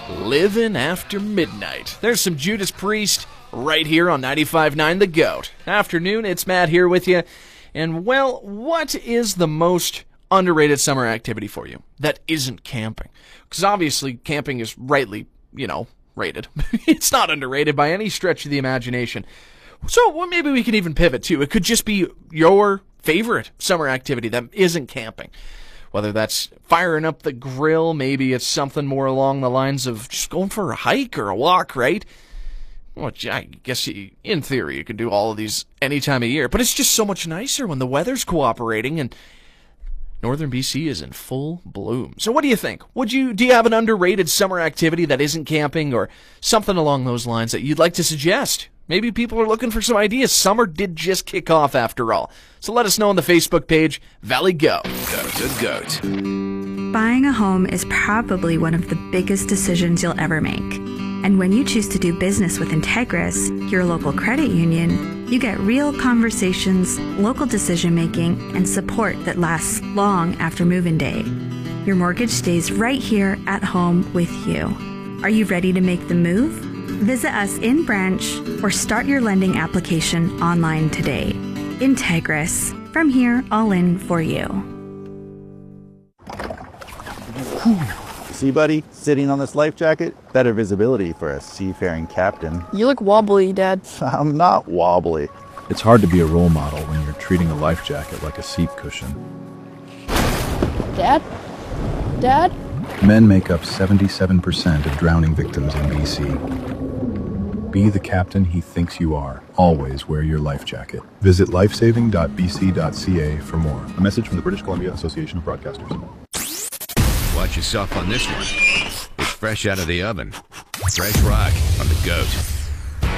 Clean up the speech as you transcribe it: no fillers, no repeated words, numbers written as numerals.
Living After Midnight. There's some Judas Priest right here on 95.9 The Goat. Afternoon, it's Matt here with you. And, well, what is the most underrated summer activity for you that isn't camping? Because obviously camping is rightly, rated. It's not underrated by any stretch of the imagination. So well, maybe we can even pivot too. It could just be your favorite summer activity that isn't camping. Whether that's firing up the grill, maybe it's something more along the lines of just going for a hike or a walk, right? Well, I guess in theory you can do all of these any time of year, but it's just so much nicer when the weather's cooperating and northern BC is in full bloom. So what do you think? Do you have an underrated summer activity that isn't camping or something along those lines that you'd like to suggest? Maybe people are looking for some ideas. Summer did just kick off after all. So let us know on the Facebook page, Valley Go. Goat to Goat. Buying a home is probably one of the biggest decisions you'll ever make. And when you choose to do business with Integris, your local credit union, you get real conversations, local decision-making, and support that lasts long after move-in day. Your mortgage stays right here at home with you. Are you ready to make the move? Visit us in branch or start your lending application online today. Integris. From here, all in for you. See, buddy, sitting on this life jacket, better visibility for a seafaring captain. You look wobbly, Dad. I'm not wobbly. It's hard to be a role model when you're treating a life jacket like a seat cushion. Dad? Dad? Men make up 77% of drowning victims in BC. Be the captain he thinks you are. Always wear your life jacket. Visit lifesaving.bc.ca for more. A message from the British Columbia Association of Broadcasters. Watch yourself on this one. It's fresh out of the oven. Fresh Rock on The Goat.